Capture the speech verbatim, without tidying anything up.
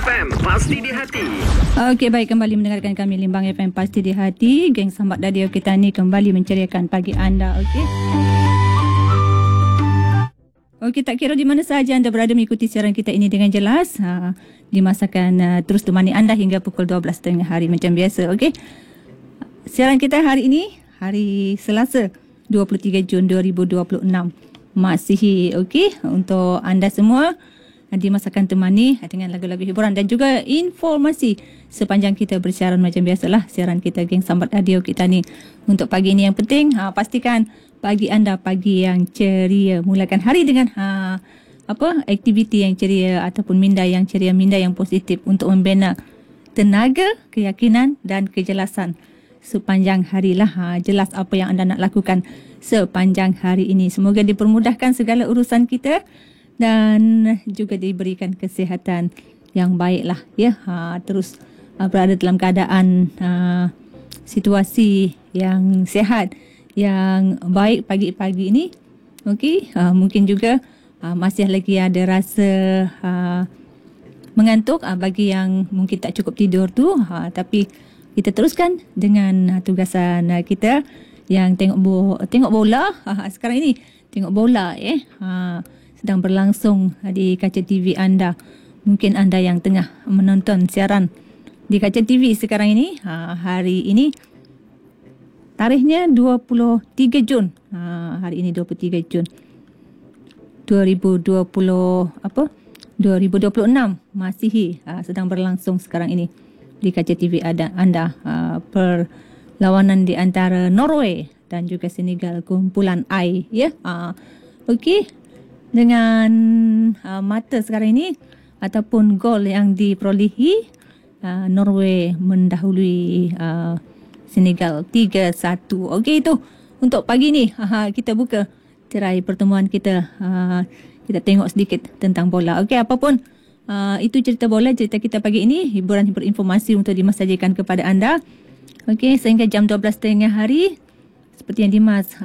F M, pasti di hati. Okey, baik, kembali mendengarkan kami Limbang F M, pasti di hati. Geng Sambat Radio kita ni kembali menceriakan pagi anda. Okey. Okey, tak kira di mana sahaja anda berada mengikuti siaran kita ini dengan jelas. Ha, dimasakan uh, terus temani anda hingga pukul dua belas tengah hari macam biasa. Okey. Siaran kita hari ini, hari Selasa, dua puluh tiga Jun dua ribu dua puluh enam. Masihi, okey, untuk anda semua dimasakan temani dengan lagu-lagu hiburan dan juga informasi sepanjang kita bersiaran macam biasalah siaran kita Geng Sambat Radio kita ni. Untuk pagi ini yang penting, ha, pastikan pagi anda pagi yang ceria. Mulakan hari dengan ha, apa aktiviti yang ceria ataupun minda yang ceria, minda yang positif untuk membina tenaga, keyakinan dan kejelasan sepanjang harilah. Ha, jelas apa yang anda nak lakukan sepanjang hari ini. Semoga dipermudahkan segala urusan kita dan juga diberikan kesihatan yang baiklah, ya. Ha, terus uh, berada dalam keadaan uh, situasi yang sihat, yang baik pagi-pagi ini. Okey, uh, mungkin juga uh, masih lagi ada rasa uh, mengantuk uh, bagi yang mungkin tak cukup tidur tu, uh, tapi kita teruskan dengan uh, tugasan uh, kita yang tengok bo- tengok bola. Uh, sekarang ini tengok bola eh. Uh, sedang berlangsung di kaca T V anda. Mungkin anda yang tengah menonton siaran di kaca T V sekarang ini. Ha, hari ini tarikhnya dua puluh tiga Jun. Ha, hari ini dua puluh tiga Jun dua ribu dua puluh apa? dua ribu dua puluh enam Masihi. Ha, sedang berlangsung sekarang ini di kaca T V ada anda. Ha, perlawanan di antara Norway dan juga Senegal, kumpulan I, ya. Ha, okey. Dengan uh, mata sekarang ini ataupun gol yang diperolehi, uh, Norway mendahului uh, Senegal tiga satu. Okey, itu untuk pagi ni. Uh, kita buka tirai pertemuan kita. Uh, kita tengok sedikit tentang bola. Okey, apapun uh, itu cerita bola, cerita kita pagi ini, hiburan-hiburan informasi untuk dimasajikan kepada anda. Okey, sehingga jam dua belas tengah hari seperti yang Dimas